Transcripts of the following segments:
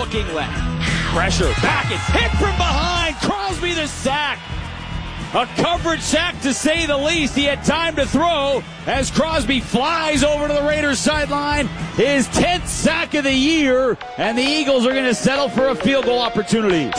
soaking wet. Pressure, back, it's hit from behind. Crosby the sack. A coverage sack to say the least. He had time to throw as Crosby flies over to the Raiders sideline. His 10th sack of the year, and the Eagles are going to settle for a field goal opportunity.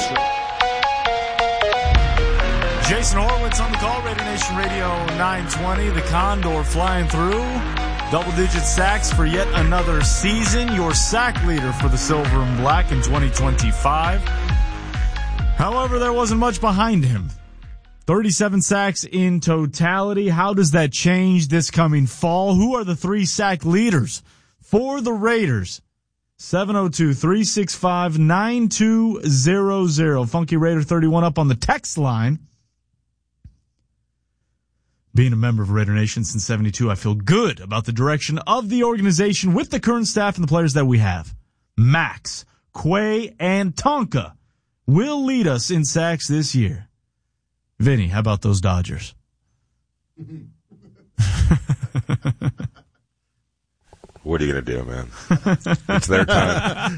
Jason Horwitz on the call, Raider Nation Radio 920. The Condor flying through. Double-digit sacks for yet another season. Your sack leader for the Silver and Black in 2025. However, there wasn't much behind him. 37 sacks in totality. How does that change this coming fall? Who are the 3 sack leaders for the Raiders? 702-365-9200. Funky Raider 31 up on the text line. Being a member of Raider Nation since 72, I feel good about the direction of the organization with the current staff and the players that we have. Max, Quay, and Tonka will lead us in sacks this year. Vinny, how about those Dodgers? What are you going to do, man? It's their time.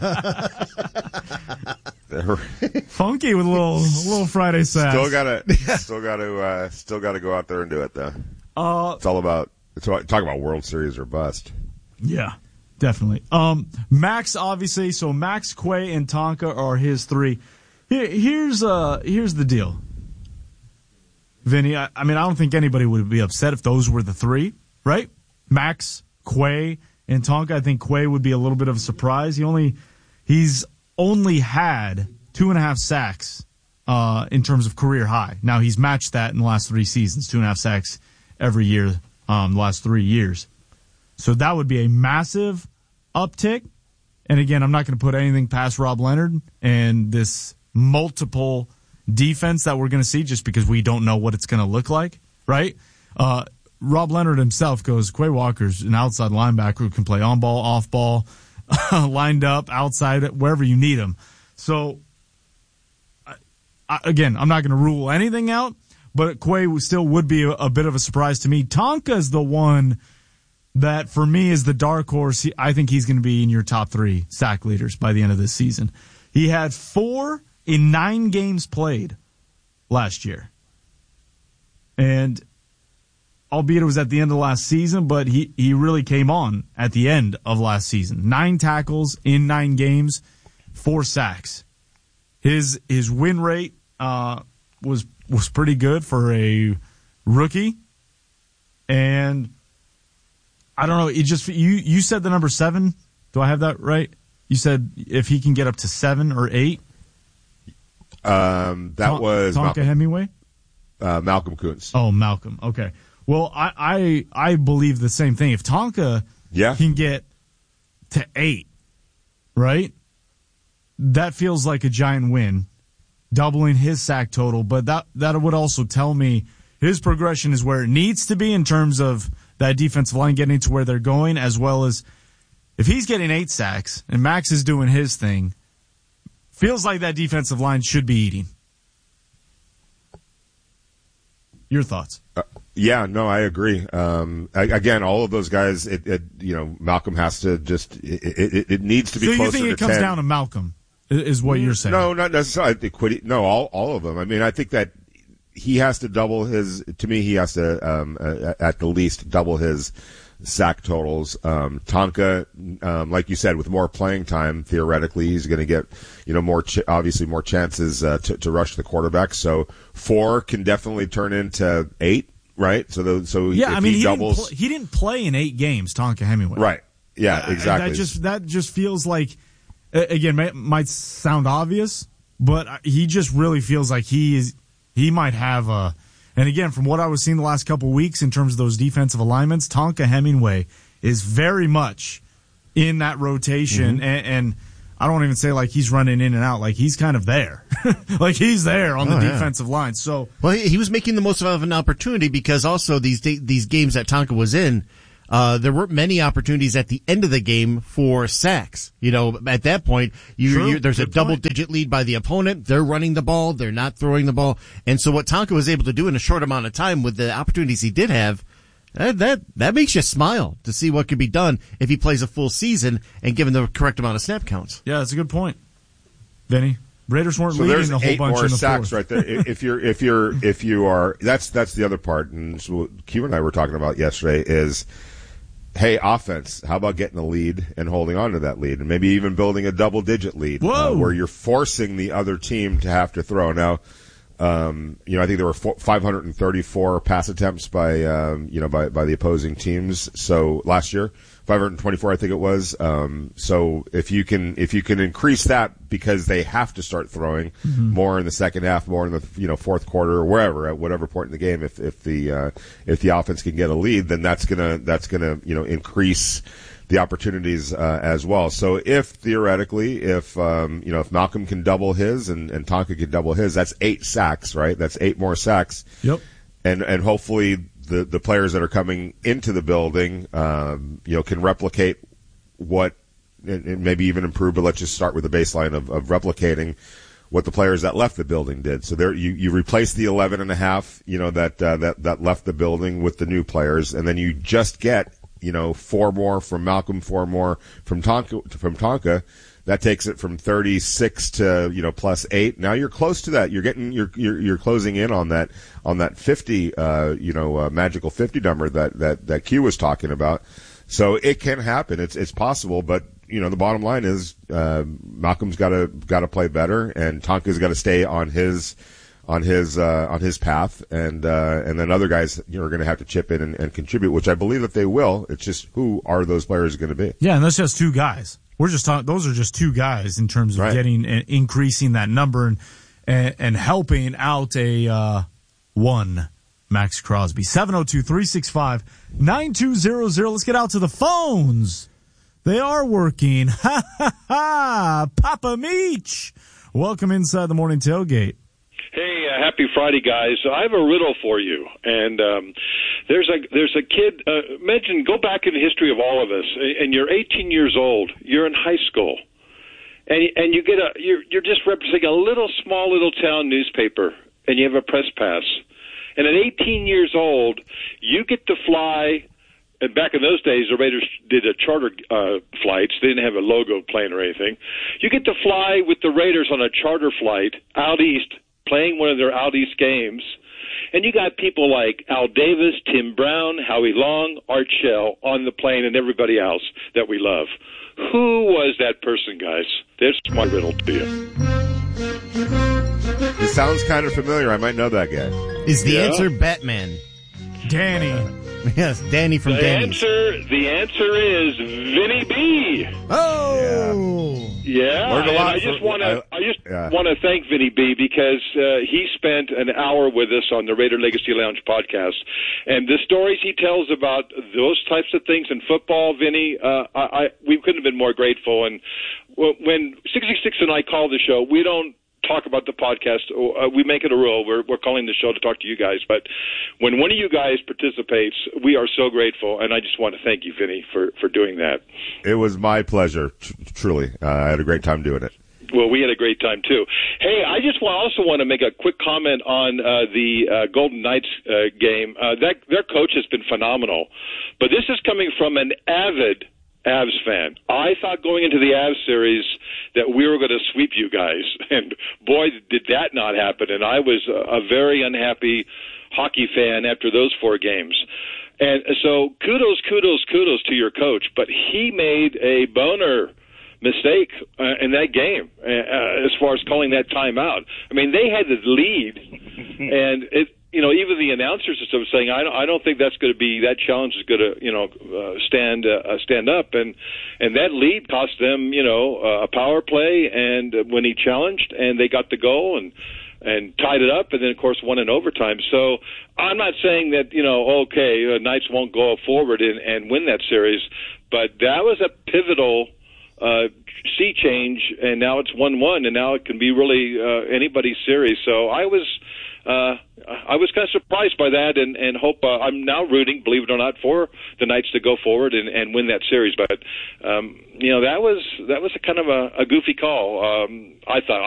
Funky with a little Friday sass. Still got to go out there and do it though. Talk about World Series or bust. Yeah, definitely. Max, obviously, so Max, Quay, and Tonka are his 3. Here's the deal. Vinny, I don't think anybody would be upset if those were the 3, right? Max, Quay, and Tonka. I think Quay would be a little bit of a surprise. He's only had 2.5 sacks in terms of career high. Now, he's matched that in the last 3 seasons, 2.5 sacks every year, the last 3 years. So that would be a massive uptick. And again, I'm not going to put anything past Rob Leonard and this multiple defense that we're going to see just because we don't know what it's going to look like, right? Rob Leonard himself goes, Quay Walker's an outside linebacker who can play on ball, off ball, lined up, outside, wherever you need him. So, again, I'm not going to rule anything out, but Quay still would be a bit of a surprise to me. Tonka's the one that, for me, is the dark horse. I think he's going to be in your top 3 sack leaders by the end of this season. He had 4 in 9 games played last year. And albeit it was at the end of last season, but he really came on at the end of last season. 9 tackles in 9 games, 4 sacks. His win rate was pretty good for a rookie. And I don't know, you said the number 7. Do I have that right? You said if he can get up to 7 or 8. That was Tonka Hemingway? Malcolm Kuntz. Oh, Malcolm. Okay. Well, I believe the same thing. If Tonka can get to 8, right? That feels like a giant win, doubling his sack total. But that would also tell me his progression is where it needs to be in terms of that defensive line getting to where they're going, as well as if he's getting 8 sacks and Max is doing his thing, feels like that defensive line should be eating. Your thoughts? Yeah, no, I agree. Again, all of those guys, Malcolm has to just, it needs to be closer to 10. So you think it comes down to Malcolm, is what you're saying? No, not necessarily. No, all of them. I mean, I think that he has to double he has to, at the least, double his sack totals. Tonka, like you said, with more playing time, theoretically, he's going to get, obviously more chances to rush the quarterback. So 4 can definitely turn into 8, right? He doubles, he didn't play in 8 games, Tonka Hemingway. Right. Yeah, exactly. That just feels like, again, might sound obvious, but he just really feels like he might have a. And again, from what I was seeing the last couple of weeks in terms of those defensive alignments, Tonka Hemingway is very much in that rotation. Mm-hmm. And I don't even say like he's running in and out. Like he's kind of there. Like he's there on the defensive line. So, well, he was making the most of an opportunity because also these games that Tonka was in, there weren't many opportunities at the end of the game for sacks. At that point, there's a double-digit lead by the opponent. They're running the ball. They're not throwing the ball. And so what Tonka was able to do in a short amount of time with the opportunities he did have, that makes you smile to see what could be done if he plays a full season and given the correct amount of snap counts. Yeah, that's a good point. Vinny. Raiders weren't leading a whole bunch in the fourth. There's 8 more sacks right there. If you are, that's the other part. And so Q and I were talking about yesterday is, hey, offense, how about getting a lead and holding on to that lead, and maybe even building a double-digit lead where you're forcing the other team to have to throw. Now, I think there were 534 pass attempts by the opposing teams. So last year, 524, I think it was. So if you can increase that because they have to start throwing more in the second half, more in the fourth quarter or wherever, at whatever point in the game, if the offense can get a lead, then that's gonna increase the opportunities as well. So if theoretically, if Malcolm can double his and Tonka can double his, that's 8 sacks, right? That's 8 more sacks. Yep. And hopefully the players that are coming into the building, can replicate what, and maybe even improve. But let's just start with the baseline of replicating what the players that left the building did. So there, you replace the 11.5, that left the building with the new players, and then you just get 4 more from Malcolm, 4 more from Tonka. That takes it from 36 to plus 8. Now you're close to that. You're closing in on that 50 magical 50 number that Q was talking about. So it can happen. It's possible, but the bottom line is Malcolm's got to play better, and Tonka's got to stay on his path, and then other guys are going to have to chip in and contribute, which I believe that they will. It's just, who are those players going to be? Yeah, and that's just 2 guys. We're just talking; those are just 2 guys in terms of getting and increasing that number and helping out a one Max Crosby. 702-365-9200. Let's get out to the phones. They are working. Ha ha ha! Papa Meech, welcome inside the morning tailgate. Hey, happy Friday, guys. I have a riddle for you. And there's a kid, go back in the history of all of us, and you're 18 years old. You're in high school. And you're just representing a small little town newspaper, and you have a press pass. And at 18 years old, you get to fly. And back in those days, the Raiders did a charter flights. They didn't have a logo plane or anything. You get to fly with the Raiders on a charter flight out east, playing one of their out east games, and you got people like Al Davis, Tim Brown, Howie Long, Art Shell on the plane, and everybody else that we love. Who was that person, guys? There's my riddle to you. It sounds kind of familiar. I might know that guy. Is the answer Batman? Danny. Yes, Danny from Danny's. The answer is Vinny B. Oh, yeah. Learned a lot. I just want to thank Vinny B because he spent an hour with us on the Raider Legacy Lounge podcast, and the stories he tells about those types of things in football, Vinny, we couldn't have been more grateful. And when 66 and I call the show, we don't talk about the podcast. We make it a rule. We're calling the show to talk to you guys. But when one of you guys participates, we are so grateful, and I just want to thank you, Vinny, for doing that. It was my pleasure, truly. I had a great time doing it. Well, we had a great time, too. Hey, I just also want to make a quick comment on the Golden Knights game. Their coach has been phenomenal. But this is coming from an avid Avs fan. I thought going into the Avs series that we were going to sweep you guys, and boy, did that not happen. And I was a very unhappy hockey fan after those 4 games. And so kudos to your coach, but he made a boner mistake in that game as far as calling that timeout. I mean, they had the lead, and even the announcers and stuff saying, I don't think that's going to be, that challenge is going to, stand up. And that lead cost them, a power play, and when he challenged, and they got the goal and tied it up, and then, of course, won in overtime. So I'm not saying that, Knights won't go forward and win that series, but that was a pivotal sea change, and now it's 1-1, and now it can be really anybody's series. So I was kind of surprised by that, and hope I'm now rooting, believe it or not, for the Knights to go forward and win that series. But that was a kind of a goofy call. I thought.